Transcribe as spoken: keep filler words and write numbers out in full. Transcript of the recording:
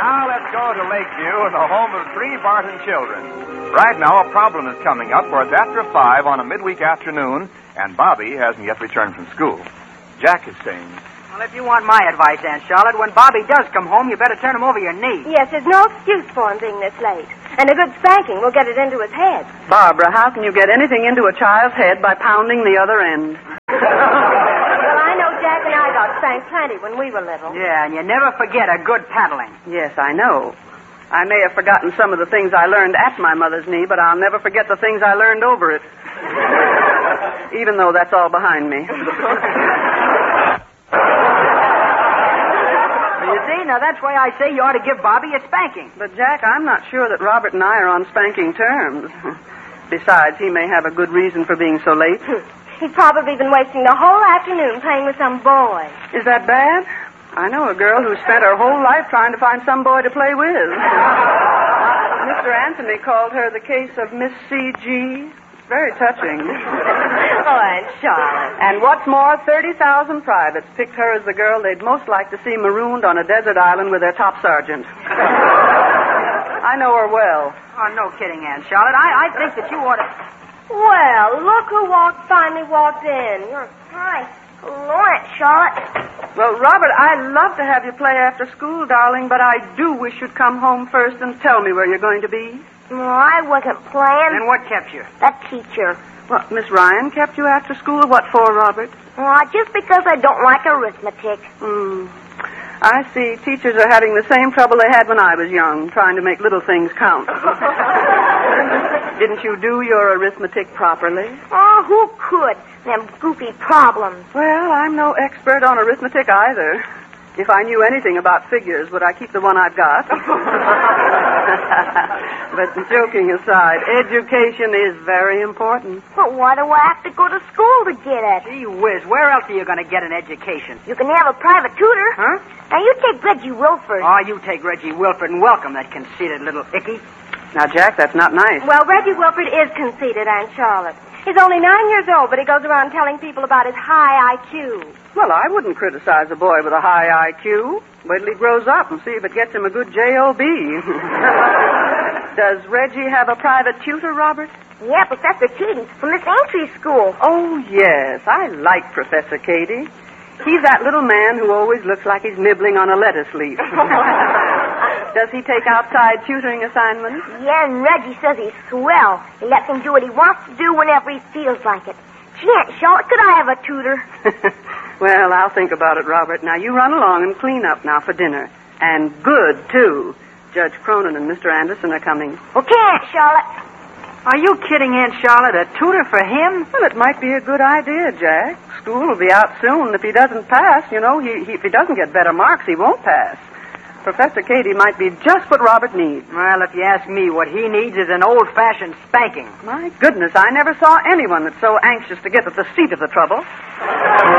Now let's go to Lakeview and the home of three Barton children. Right now, a problem is coming up, for it's after five on a midweek afternoon, and Bobby hasn't yet returned from school. Jack is saying, well, if you want my advice, Aunt Charlotte, when Bobby does come home, you better turn him over your knee. Yes, there's no excuse for him being this late. And a good spanking will get it into his head. Barbara, how can you get anything into a child's head by pounding the other end? Well, I know Jack and I got spanked plenty when we were little. Yeah, and you never forget a good paddling. Yes, I know. I may have forgotten some of the things I learned at my mother's knee, but I'll never forget the things I learned over it. Even though that's all behind me. You see, now that's why I say you ought to give Bobby a spanking. But, Jack, I'm not sure that Robert and I are on spanking terms. Besides, he may have a good reason for being so late. He's probably been wasting the whole afternoon playing with some boy. Is that bad? I know a girl who spent her whole life trying to find some boy to play with. Mister Anthony called her the case of Miss C G. Very touching. Oh, Aunt Charlotte. And what's more, thirty thousand privates picked her as the girl they'd most like to see marooned on a desert island with their top sergeant. I know her well. Oh, no kidding, Aunt Charlotte. I, I think that you ought to... Well, look who walked, finally walked in. You're hi. Hello, Aunt Charlotte. Well, Robert, I'd love to have you play after school, darling, but I do wish you'd come home first and tell me where you're going to be. No, I wasn't playing. And what kept you? That teacher. What, Miss Ryan kept you after school? What for, Robert? Oh, just because I don't like arithmetic. Hmm. I see. Teachers are having the same trouble they had when I was young, trying to make little things count. Didn't you do your arithmetic properly? Oh, who could? Them goofy problems. Well, I'm no expert on arithmetic either. If I knew anything about figures, would I keep the one I've got? But joking aside, education is very important. But why do I have to go to school to get it? Gee whiz, where else are you going to get an education? You can have a private tutor. Huh? Now, you take Reggie Wilford. Oh, you take Reggie Wilford and welcome that conceited little icky. Now, Jack, that's not nice. Well, Reggie Wilford is conceited, Aunt Charlotte. He's only nine years old, but he goes around telling people about his high I Q. Well, I wouldn't criticize a boy with a high I Q. Wait till he grows up and see if it gets him a good J O B. Does Reggie have a private tutor, Robert? Yeah, Professor Katie from Miss Aintree School. Oh, yes. I like Professor Katie. He's that little man who always looks like he's nibbling on a lettuce leaf. Does he take outside tutoring assignments? Yeah, and Reggie says he's swell. He lets him do what he wants to do whenever he feels like it. Gee, Aunt Charlotte, could I have a tutor? Well, I'll think about it, Robert. Now, you run along and clean up now for dinner. And good, too. Judge Cronin and Mister Anderson are coming. Okay, Aunt Charlotte. Are you kidding, Aunt Charlotte? A tutor for him? Well, it might be a good idea, Jack. School will be out soon. If he doesn't pass, you know, he, he, if he doesn't get better marks, he won't pass. Professor Katie might be just what Robert needs. Well, if you ask me, what he needs is an old-fashioned spanking. My goodness, I never saw anyone that's so anxious to get at the seat of the trouble.